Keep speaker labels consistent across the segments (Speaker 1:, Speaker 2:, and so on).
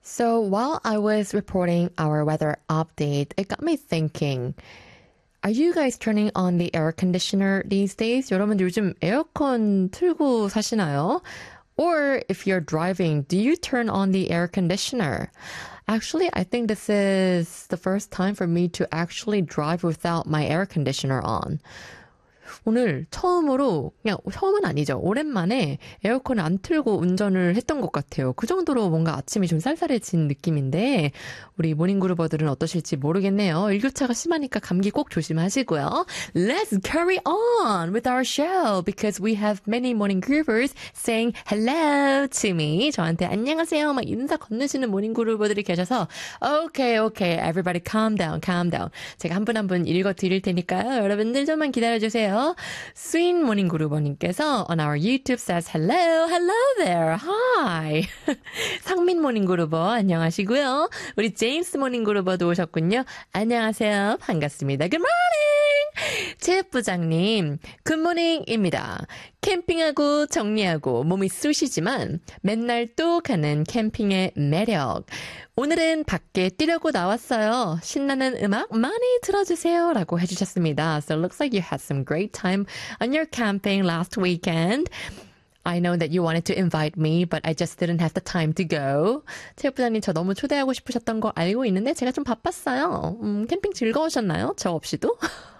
Speaker 1: So while I was reporting our weather update, it got me thinking, are you guys turning on the air conditioner these days? 여러분들 요즘 에어컨 틀고 사시나요? Or if you're driving, do you turn on the air conditioner? Actually, I think this is the first time for me to actually drive without my air conditioner on. 오늘 처음으로, 그냥 처음은 아니죠. 오랜만에 에어컨을 안 틀고 운전을 했던 것 같아요. 그 정도로 뭔가 아침이 좀 쌀쌀해진 느낌인데 우리 모닝그루버들은 어떠실지 모르겠네요. 일교차가 심하니까 감기 꼭 조심하시고요. Let's carry on with our show because we have many 모닝그루버s saying hello to me. 저한테 안녕하세요 막 인사 건네시는 모닝그루버들이 계셔서 Okay, everybody calm down. 제가 한 분 한 분 읽어드릴 테니까요. 여러분들 좀만 기다려주세요. 스윗 모닝그루버님께서 on our YouTube says hello there, hi. 상민 모닝그루버 안녕하시고요. 우리 제임스 모닝그루버도 오셨군요. 안녕하세요. 반갑습니다. Good morning. 제부장님 굿모닝입니다. 캠핑하고 정리하고 몸이 쑤시지만 맨날 또 가는 캠핑의 매력. 오늘은 밖에 뛰려고 나왔어요. 신나는 음악 많이 들어주세요. 라고 해주셨습니다. So it looks like you had some great time on your camping last weekend. I know that you wanted to invite me, but I just didn't have the time to go. 체육부장님 저 너무 초대하고 싶으셨던 거 알고 있는데 제가 좀 바빴어요. 캠핑 즐거우셨나요? 저 없이도?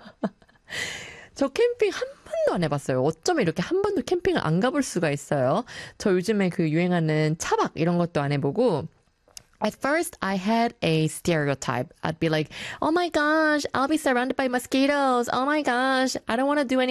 Speaker 1: 저 캠핑 한 번도 안 해봤어요. 어쩌면 이렇게 한 번도 캠핑을 안 가볼 수가 있어요. 저 요즘에 그 유행하는 차박 이런 것도 안 해보고 At first, I had a stereotype. I'd be like, oh my gosh, I'll be surrounded by mosquitoes. Oh my gosh, I don't want to do any